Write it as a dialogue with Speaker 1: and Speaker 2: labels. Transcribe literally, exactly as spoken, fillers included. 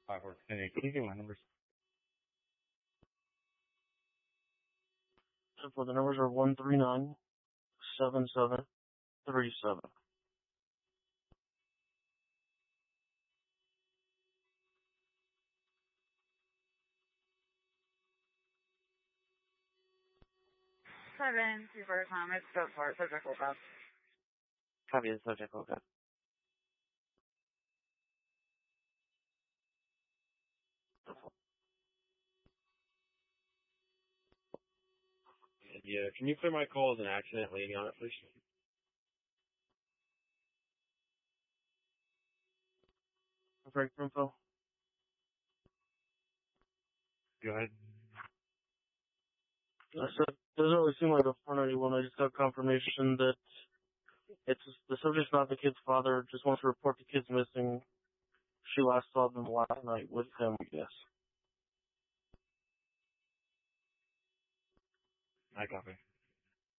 Speaker 1: Five four ten eight. Can you give my numbers?
Speaker 2: For the numbers are one three nine seven seven three seven.
Speaker 3: Seven, two for Thomas, go for it, subject will go.
Speaker 4: Copy the subject will go.
Speaker 1: Yeah, can you clear my call as an accident leading on it, please?
Speaker 2: Break info.
Speaker 1: Go ahead.
Speaker 2: I said, doesn't really seem like a front anyone. I just got confirmation that it's the subject's not the kid's father. Just wants to report the kid's missing. She last saw them last night with him, I guess.
Speaker 1: I copy.